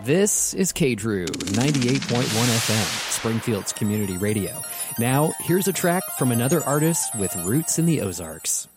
This is KDRU 98.1 FM, Springfield's community radio. Now, here's a track from another artist with roots in the Ozarks.